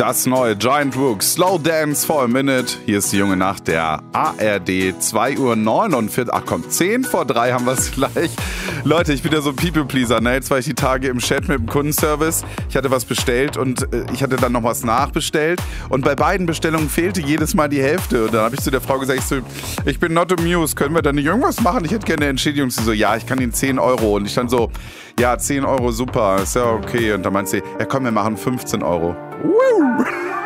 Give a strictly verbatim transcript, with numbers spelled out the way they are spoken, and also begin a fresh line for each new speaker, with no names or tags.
Das neue Giant Rook Slow Dance for a Minute. Hier ist die junge Nacht der A R D. zwei Uhr neunundvierzig. Ach komm, zehn vor drei haben wir es gleich. Leute, ich bin ja so ein People-Pleaser. Ne? Jetzt war ich die Tage im Chat mit dem Kundenservice. Ich hatte was bestellt und äh, ich hatte dann noch was nachbestellt. Und bei beiden Bestellungen fehlte jedes Mal die Hälfte. Und dann habe ich zu der Frau gesagt, ich, so, ich bin not amused. Können wir da nicht irgendwas machen? Ich hätte gerne eine Entschädigung. Sie so, ja, ich kann Ihnen zehn Euro. Und ich dann so, ja, zehn Euro, super, ist ja okay. Und dann meint sie, ja komm, wir machen fünfzehn Euro. Woo!